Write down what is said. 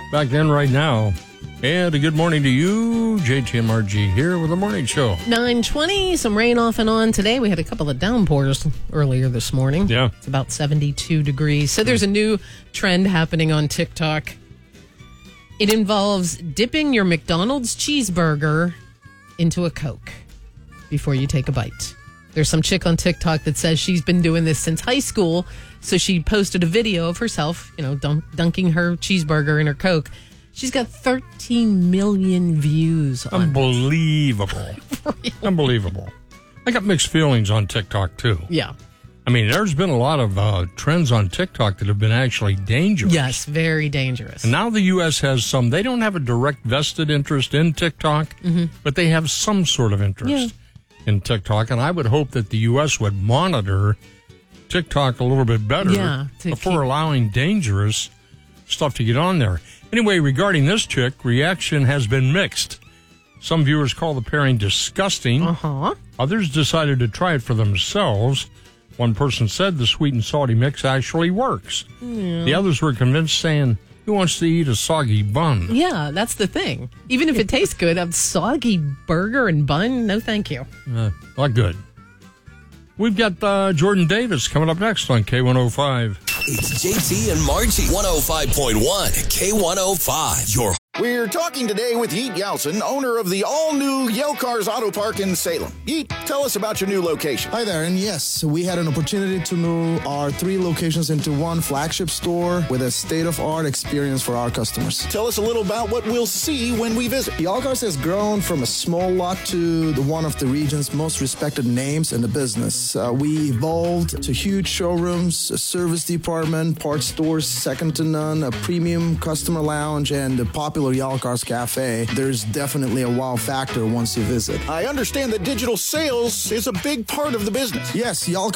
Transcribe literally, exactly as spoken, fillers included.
back then, right now. And a good morning to you. J T M R G here with the morning show. nine twenty, some rain off and on today. We had a couple of downpours earlier this morning. Yeah. It's about seventy-two degrees. So there's a new trend happening on TikTok. It involves dipping your McDonald's cheeseburger into a Coke before you take a bite. There's some chick on TikTok that says she's been doing this since high school. So she posted a video of herself, you know, dunk- dunking her cheeseburger in her Coke. She's got thirteen million views on Unbelievable. Unbelievable. I got mixed feelings on TikTok, too. Yeah. I mean, there's been a lot of uh, trends on TikTok that have been actually dangerous. Yes, very dangerous. And now the U S has some. They don't have a direct vested interest in TikTok, mm-hmm. but they have some sort of interest Yeah. in TikTok. And I would hope that the U S would monitor TikTok a little bit better Yeah, to before keep- allowing dangerous stuff to get on there. Anyway, regarding this chick, reaction has been mixed. Some viewers call the pairing disgusting. Uh-huh. Others decided to try it for themselves. One person said the sweet and salty mix actually works. Yeah. The others were convinced, saying, who wants to eat a soggy bun? Yeah, that's the thing. Even if it tastes good, a soggy burger and bun, no thank you. Uh, not good. We've got uh, Jordan Davis coming up next on K one oh five. It's J T and Margie, one oh five point one, K one oh five. Your We're talking today with Yeet Yeltsin, owner of the all-new Yale Cars Auto Park in Salem. Yeet, tell us about your new location. Hi there, and yes, we had an opportunity to move our three locations into one flagship store with a state-of-art experience for our customers. Tell us a little about what we'll see when we visit. Yale Cars has grown from a small lot to the one of the region's most respected names in the business. Uh, we evolved to huge showrooms, a service department, parts stores second to none, a premium customer lounge, and a popular Yale Cars Cafe. There's definitely a wow factor once you visit. I understand that digital sales is a big part of the business. Yes, Yale